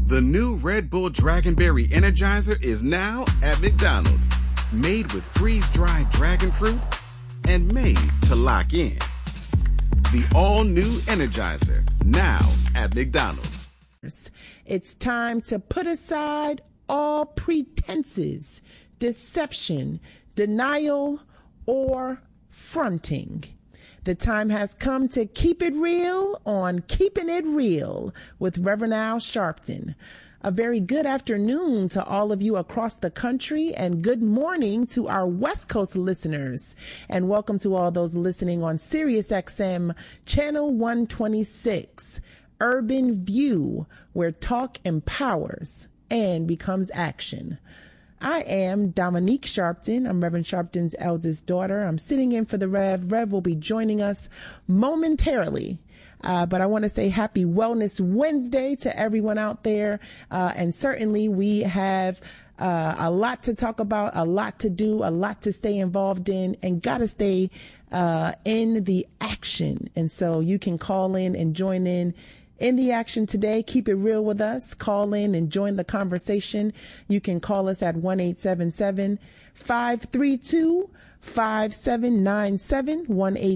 The new Red Bull Dragonberry Energizer is now at McDonald's. Made with freeze-dried dragon fruit and made to lock in. The all-new Energizer, now at McDonald's. It's time to put aside all pretenses, deception, denial, or fronting. The time has come to keep it real on Keeping It Real with Reverend Al Sharpton. A very good afternoon to all of you across the country, and good morning to our West Coast listeners. And welcome to all those listening on Sirius XM Channel 126, Urban View, where talk empowers and becomes action. I am Dominique Sharpton. I'm Reverend Sharpton's eldest daughter. I'm sitting in for the Rev. Rev will be joining us momentarily. But I want to say happy Wellness Wednesday to everyone out there. And certainly we have a lot to talk about, a lot to do, a lot to stay involved in, and got to stay in the action. And so you can call in and join in the action today. Keep it real with us. Call in and join the conversation. You can call us at 1-877-532-5797,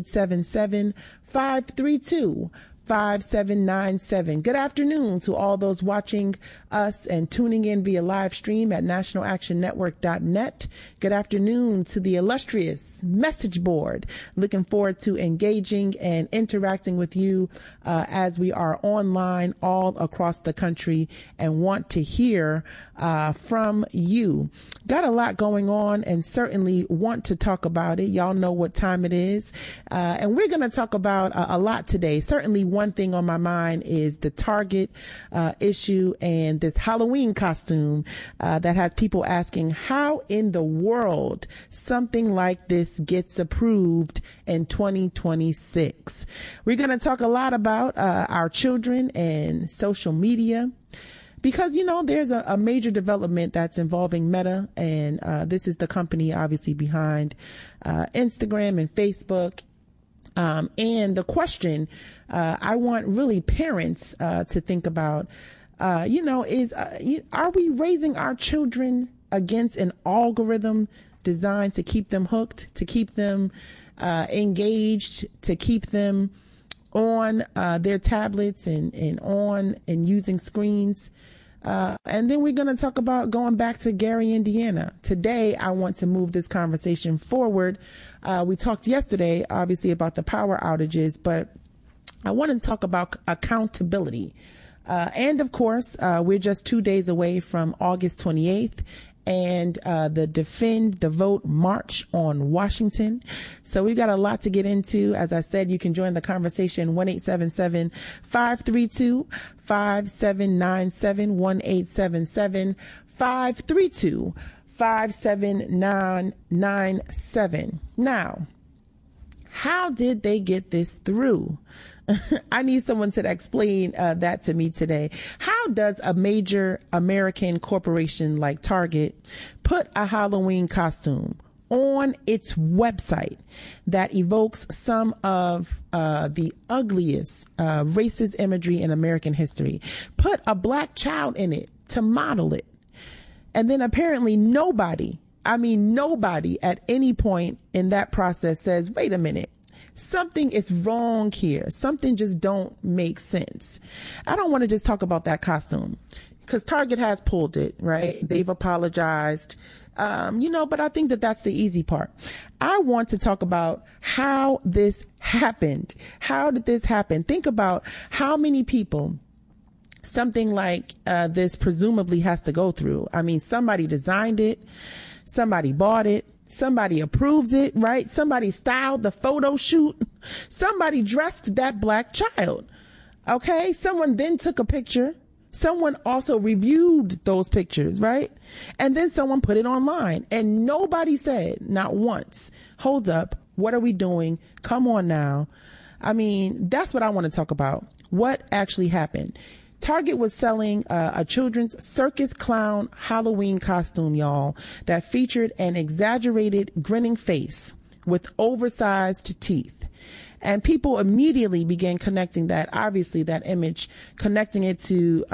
1-877-532-5797. Good afternoon to all those watching us and tuning in via live stream at nationalactionnetwork.net. Good afternoon to the illustrious message board. Looking forward to engaging and interacting with you as we are online all across the country and want to hear from you. Got a lot going on and certainly want to talk about it. Y'all know what time it is. And we're going to talk about a lot today. Certainly one thing on my mind is the Target issue and this Halloween costume that has people asking how in the world something like this gets approved in 2026. We're going to talk a lot about our children and social media. Because, you know, there's a major development that's involving Meta, and this is the company obviously behind Instagram and Facebook. And the question I want really parents to think about, is are we raising our children against an algorithm designed to keep them hooked, to keep them engaged, to keep them on their tablets and on and using screens? And then we're going to talk about going back to Gary, Indiana. Today, I want to move this conversation forward. We talked yesterday, obviously, about the power outages, but I want to talk about accountability. And of course, we're just 2 days away from August 28th. And the Defend the Vote March on Washington. So we got a lot to get into. As I said, you can join the conversation 1-877-532-5797, 1-877-532-5797. Now, how did they get this through? I need someone to explain that to me today. How does a major American corporation like Target put a Halloween costume on its website that evokes some of the ugliest racist imagery in American history, put a black child in it to model it, and then apparently nobody at any point in that process says, wait a minute, something is wrong here. Something just don't make sense. I don't want to just talk about that costume because Target has pulled it, right? They've apologized, but I think that that's the easy part. I want to talk about how this happened. How did this happen? Think about how many people something like this presumably has to go through. I mean, somebody designed it. Somebody bought it. Somebody approved it, right? Somebody styled the photo shoot. Somebody dressed that black child. Okay. Someone then took a picture. Someone also reviewed those pictures, right? And then someone put it online and nobody said, not once, hold up. What are we doing? Come on now. I mean, that's what I want to talk about. What actually happened? Target was selling a children's circus clown Halloween costume, y'all, that featured an exaggerated grinning face with oversized teeth. And people immediately began connecting that, obviously, that image, connecting it to